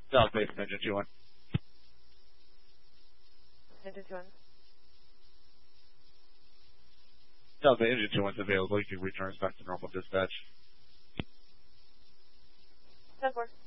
Dallas Base, Engine 2-1. Engine 2-1. Dallas Base, Engine 2-1's available. You can return us back to normal dispatch. 10-4.